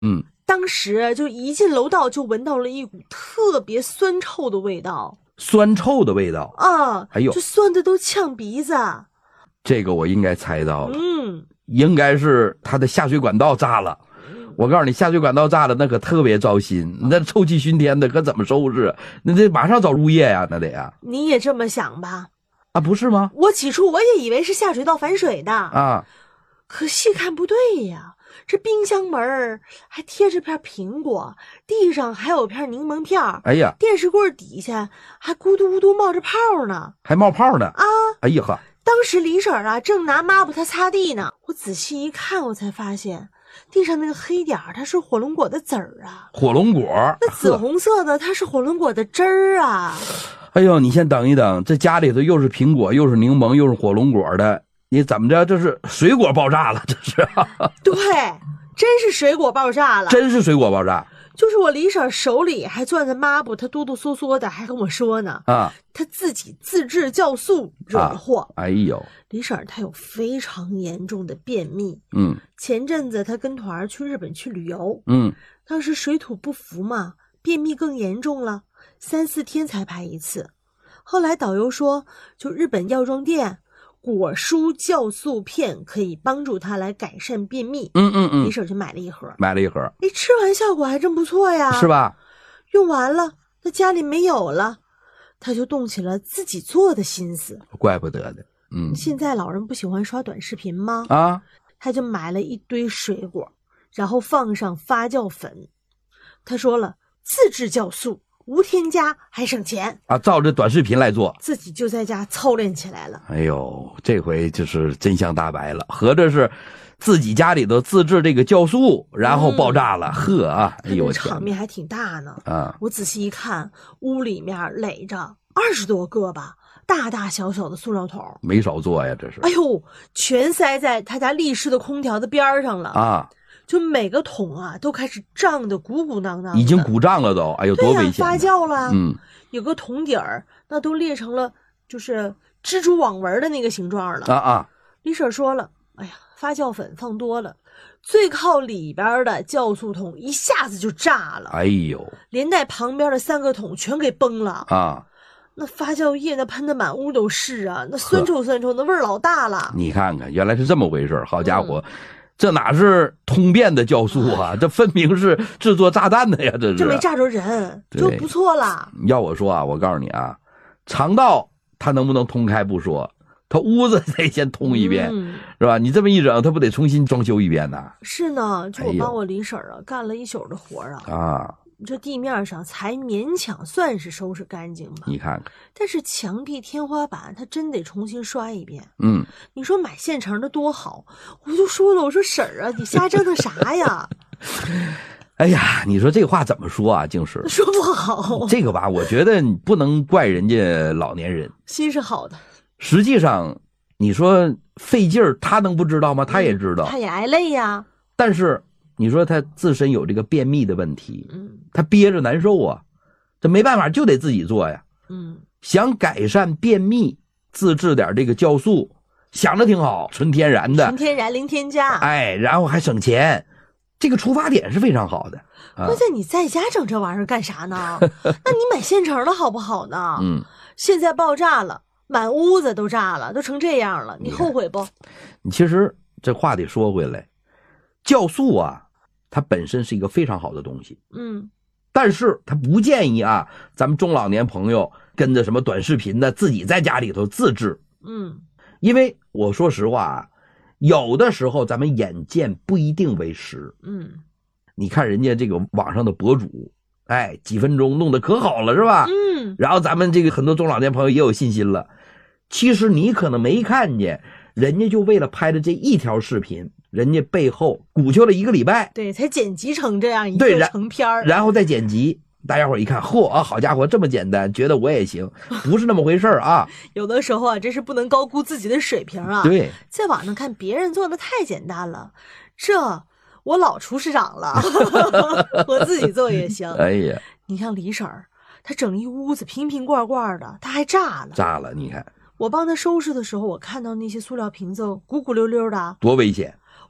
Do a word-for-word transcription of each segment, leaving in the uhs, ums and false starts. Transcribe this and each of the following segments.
嗯， 当时就一进楼道就闻到了一股特别酸臭的味道， 酸臭的味道啊！ 哎呦， 这酸的都呛鼻子。 这个我应该猜到了， 嗯， 应该是它的下水管道炸了。我告诉你，下水管道炸了，那可特别糟心，那臭气熏天的，可怎么收拾？那得马上找物业呀，那得呀。 你也这么想吧？ 啊，不是吗？ 我起初我也以为是下水道反水的啊， 可细看不对呀，这冰箱门还贴着片苹果，地上还有片柠檬片， 哎呀， 电视柜底下还咕嘟咕嘟冒着泡呢， 还冒泡呢啊！ 哎呀呵， 当时李婶啊正拿抹布它擦地呢，我仔细一看，我才发现。地上那个黑点儿，它是火龙果的籽儿啊！ 火龙果， 那紫红色的，它是火龙果的汁儿啊！ 哎呦，你先等一等，这家里头又是苹果，又是柠檬，又是火龙果的，你怎么着？这是水果爆炸了，这是？ 对，真是水果爆炸了， 真是水果爆炸。 就是我李婶手里还攥着抹布，她哆哆嗦嗦的，还跟我说呢啊， 她自己自制酵素惹的祸。 啊、哎呦， 李婶她有非常严重的便秘。 嗯， 前阵子她跟团去日本去旅游， 嗯， 当时水土不服嘛，便秘更严重了，三四天才排一次。后来导游说，就日本药妆店。果蔬酵素片可以帮助他来改善便秘。 嗯嗯嗯， 李婶就买了一盒， 买了一盒， 哎，吃完效果还真不错呀， 是吧？ 用完了，那家里没有了，他就动起了自己做的心思。 怪不得的，嗯。 现在老人不喜欢刷短视频吗？ 啊， 他就买了一堆水果，然后放上发酵粉。他说了，自制酵素。无添加还省钱啊！照着短视频来做， 自己就在家操练起来了。 哎呦，这回就是真相大白了，合着是自己家里头自制这个酵素，然后爆炸了，呵、嗯、啊！哎呦， 场面还挺大呢啊！ 我仔细一看，屋里面垒着二十多个吧，大大小小的塑料桶， 没少做呀，这是。 哎呦，全塞在他家立式的空调的边上了啊！ 就每个桶啊都开始胀得鼓鼓囊囊的， 已经鼓胀了都，哎呦，多危险！ 发酵了， 嗯， 有个桶底儿那都裂成了就是蜘蛛网纹的那个形状了啊啊！ 李婶说了，哎呀，发酵粉放多了，最靠里边的酵素桶一下子就炸了， 哎呦， 连带旁边的三个桶全给崩了啊！ 那发酵液那喷的满屋都是啊，那酸臭酸臭，那味儿老大了。 你看看，原来是这么回事，好家伙！嗯，这哪是通便的酵素啊，这分明是制作炸弹的呀，这是。 这没炸着人就不错了。 要我说啊，我告诉你啊，肠道它能不能通开不说，它屋子得先通一遍，嗯，是吧？你这么一整，它不得重新装修一遍呢？ 是呢，就我帮我李婶啊，哎，干了一宿的活啊。 啊， 这地面上才勉强算是收拾干净吧， 你看看。 但是墙壁、天花板，它真得重新刷一遍。 嗯， 你说买现成的多好，我就说了，我说婶儿啊，你瞎折腾啥呀？ 哎呀，你说这话怎么说啊？净是说不好。 这个吧，我觉得你不能怪人家老年人， 心是好的。 实际上，你说费劲儿，他能不知道吗？他也知道， 嗯，他也挨累呀。 但是你说他自身有这个便秘的问题， 嗯， 他憋着难受啊，这没办法，就得自己做呀。 嗯， 想改善便秘，自制点这个酵素，想着挺好，纯天然的， 纯天然零添加， 哎，然后还省钱，这个出发点是非常好的。 关键你在家整这玩意儿干啥呢？那你买现成的好不好呢？ 嗯， 现在爆炸了，满屋子都炸了，都成这样了，你后悔不？ 你其实这话得说回来，酵素啊，它本身是一个非常好的东西， 嗯， 但是它不建议啊，咱们中老年朋友跟着什么短视频的，自己在家里头自制， 嗯， 因为我说实话啊，有的时候咱们眼见不一定为实， 嗯， 你看人家这个网上的博主，哎，几分钟弄得可好了是吧？ 嗯， 然后咱们这个很多中老年朋友也有信心了，其实你可能没看见，人家就为了拍的这一条视频，人家背后鼓秋了一个礼拜， 对，才剪辑成这样一个成片儿， 然后再剪辑，大家伙一看，嚯啊，好家伙，这么简单，觉得我也行，不是那么回事啊。 有的时候啊，真是不能高估自己的水平啊。 对， 在网上看别人做的太简单了，这我老厨师长了，我自己做也行。 哎呀， 你像李婶儿，她整一屋子瓶瓶罐罐的，她还炸了， 炸了，你看。 我帮她收拾的时候，我看到那些塑料瓶子鼓鼓溜溜的， 多危险！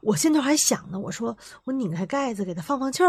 我心头还想呢，我说我拧开盖子给它放放气儿。